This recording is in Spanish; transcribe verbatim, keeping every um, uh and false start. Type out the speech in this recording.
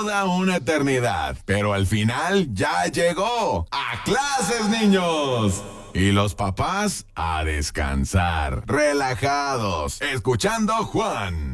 toda una eternidad. Pero al final ya llegó. ¡A clases, niños! Y los papás a descansar, relajados, escuchando Juan.